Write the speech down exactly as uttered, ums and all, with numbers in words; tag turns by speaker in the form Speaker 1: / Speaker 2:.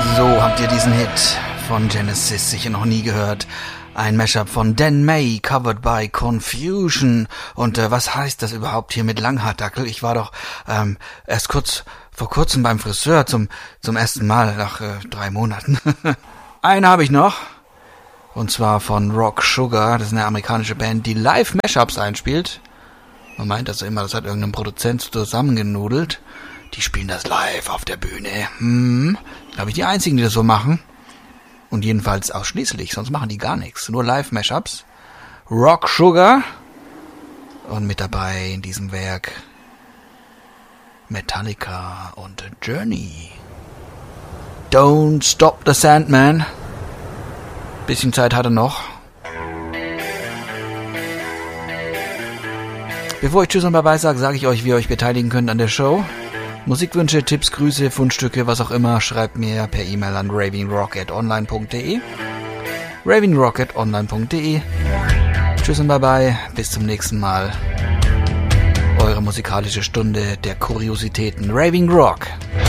Speaker 1: So habt ihr diesen Hit von Genesis sicher noch nie gehört. Ein Mashup von Dan May, covered by Confusion. Und äh, was heißt das überhaupt hier mit Langhaardackel? Ich war doch ähm, erst kurz vor kurzem beim Friseur zum zum ersten Mal nach äh, drei Monaten. Einen habe ich noch. Und zwar von Rock Sugar. Das ist eine amerikanische Band, die Live-Mashups einspielt. Man meint also immer, das hat irgendein Produzent zusammengenudelt. Die spielen das live auf der Bühne. Hm, glaube ich, die einzigen, die das so machen. Und jedenfalls ausschließlich, sonst machen die gar nichts. Nur Live-Mashups. Rock Sugar. Und mit dabei in diesem Werk Metallica und Journey. Don't Stop the Sandman. Bisschen Zeit hat er noch. Bevor ich Tschüss und Bye-bye sage, sage ich euch, wie ihr euch beteiligen könnt an der Show. Musikwünsche, Tipps, Grüße, Fundstücke, was auch immer, schreibt mir per E-Mail an ravingrock at online punkt de. ravingrock at online punkt de. Tschüss und Bye-bye, bis zum nächsten Mal. Eure musikalische Stunde der Kuriositäten. Raving Rock.